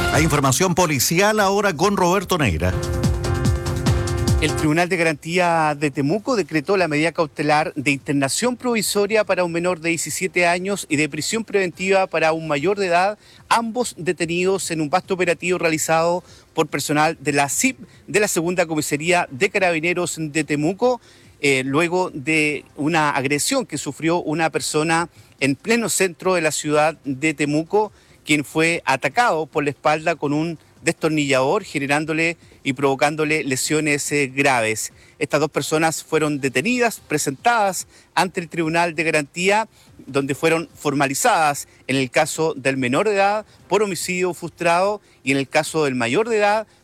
Hay información policial ahora con Roberto Neira. El Tribunal de Garantía de Temuco decretó la medida cautelar de internación provisoria para un menor de 17 años y de prisión preventiva para un mayor de edad, ambos detenidos en un vasto operativo realizado por personal de la CIP de la Segunda Comisaría de Carabineros de Temuco, luego de una agresión que sufrió una persona en pleno centro de la ciudad de Temuco, quien fue atacado por la espalda con un destornillador, generándole y provocándole lesiones graves. Estas dos personas fueron detenidas, presentadas ante el Tribunal de Garantía, donde fueron formalizadas en el caso del menor de edad por homicidio frustrado y en el caso del mayor de edad